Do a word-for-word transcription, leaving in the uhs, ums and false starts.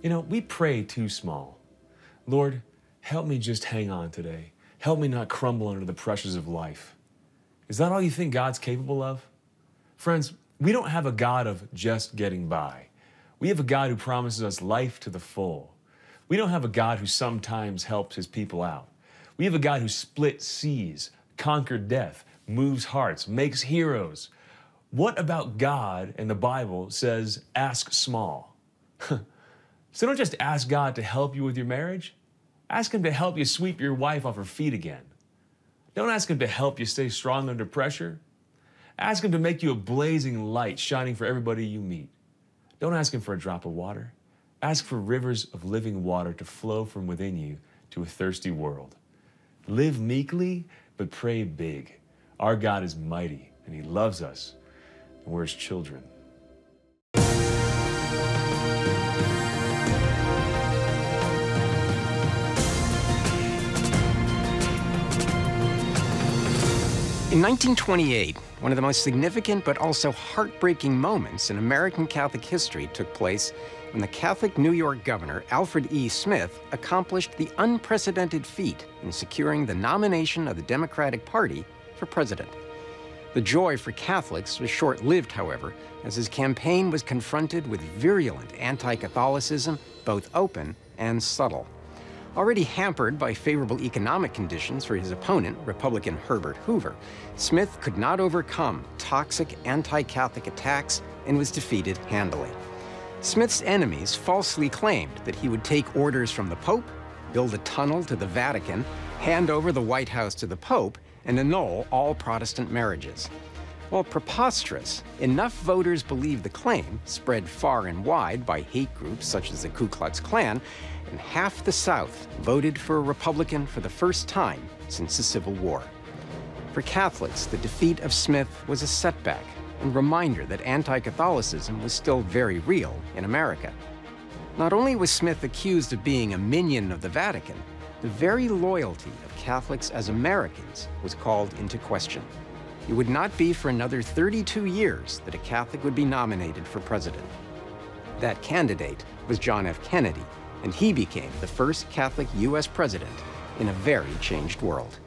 You know, we pray too small. Lord, help me just hang on today. Help me not crumble under the pressures of life. Is that all you think God's capable of? Friends, we don't have a God of just getting by. We have a God who promises us life to the full. We don't have a God who sometimes helps his people out. We have a God who split seas, conquered death, moves hearts, makes heroes. What about God and the Bible says, ask small? So don't just ask God to help you with your marriage. Ask him to help you sweep your wife off her feet again. Don't ask him to help you stay strong under pressure. Ask him to make you a blazing light shining for everybody you meet. Don't ask him for a drop of water. Ask for rivers of living water to flow from within you to a thirsty world. Live meekly, but pray big. Our God is mighty, and he loves us, and we're his children. In nineteen twenty-eight, one of the most significant but also heartbreaking moments in American Catholic history took place when the Catholic New York governor, Alfred E. Smith, accomplished the unprecedented feat in securing the nomination of the Democratic Party for president. The joy for Catholics was short-lived, however, as his campaign was confronted with virulent anti-Catholicism, both open and subtle. Already hampered by favorable economic conditions for his opponent, Republican Herbert Hoover, Smith could not overcome toxic anti-Catholic attacks and was defeated handily. Smith's enemies falsely claimed that he would take orders from the Pope, build a tunnel to the Vatican, hand over the White House to the Pope, and annul all Protestant marriages. While preposterous, enough voters believed the claim, spread far and wide by hate groups such as the Ku Klux Klan, and half the South voted for a Republican for the first time since the Civil War. For Catholics, the defeat of Smith was a setback and reminder that anti-Catholicism was still very real in America. Not only was Smith accused of being a minion of the Vatican, the very loyalty of Catholics as Americans was called into question. It would not be for another thirty-two years that a Catholic would be nominated for president. That candidate was John F. Kennedy, and he became the first Catholic U S president in a very changed world.